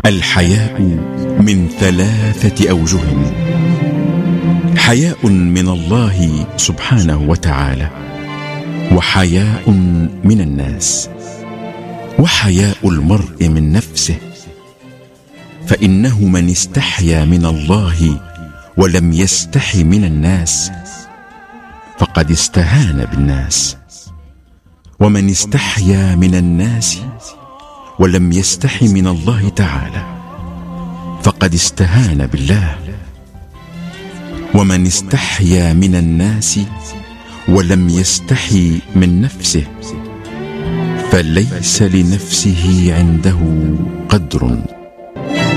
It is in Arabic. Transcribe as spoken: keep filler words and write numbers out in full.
الحياء من ثلاثة أوجه: حياء من الله سبحانه وتعالى، وحياء من الناس، وحياء المرء من نفسه، فإنه من استحيا من الله ولم يستح من الناس فقد استهان بالناس، ومن استحيا من الناس ولم يستح من الله تعالى فقد استهان بالله، ومن استحيا من الناس ولم يستحي من نفسه فليس لنفسه عنده قدر.